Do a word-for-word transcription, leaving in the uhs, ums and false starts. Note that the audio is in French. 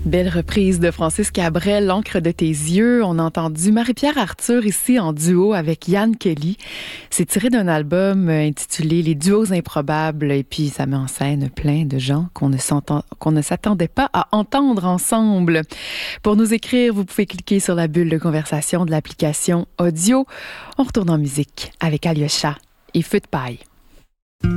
Belle reprise de Francis Cabrel, L'encre de tes yeux. On a entendu Marie-Pierre Arthur ici en duo avec Yann Kelly. C'est tiré d'un album intitulé Les duos improbables et puis ça met en scène plein de gens qu'on ne, qu'on ne s'attendait pas à entendre ensemble. Pour nous écrire, vous pouvez cliquer sur la bulle de conversation de l'application audio. On retourne en musique avec Alyosha et Feu de paille.